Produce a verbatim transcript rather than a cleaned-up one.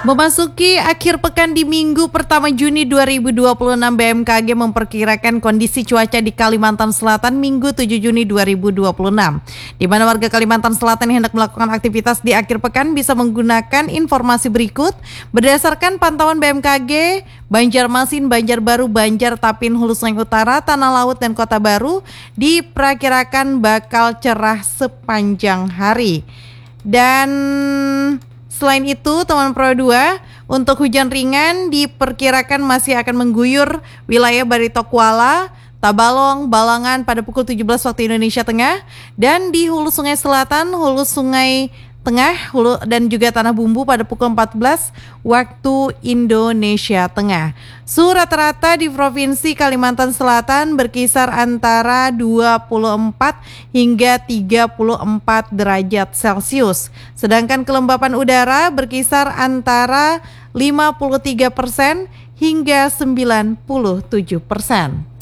Memasuki akhir pekan di minggu pertama Juni dua ribu dua puluh enam, B M K G memperkirakan kondisi cuaca di Kalimantan Selatan Minggu tujuh Juni dua ribu dua puluh enam, di mana warga Kalimantan Selatan yang hendak melakukan aktivitas di akhir pekan bisa menggunakan informasi berikut. Berdasarkan pantauan B M K G, Banjarmasin, Banjarbaru, Banjar, Tapin, Hulu Sungai Utara, Tanah Laut, dan Kota Baru diperkirakan bakal cerah sepanjang hari. Dan selain itu, teman Pro dua, untuk hujan ringan diperkirakan masih akan mengguyur wilayah Barito Kuala, Tabalong, Balangan pada pukul tujuh belas waktu Indonesia Tengah, dan di Hulu Sungai Selatan, Hulu Sungai Tengah, Hulu dan juga Tanah Bumbu pada pukul empat belas waktu Indonesia Tengah. Suhu rata-rata di Provinsi Kalimantan Selatan berkisar antara dua puluh empat hingga tiga puluh empat derajat Celcius. Sedangkan kelembapan udara berkisar antara lima puluh tiga persen hingga sembilan puluh tujuh persen.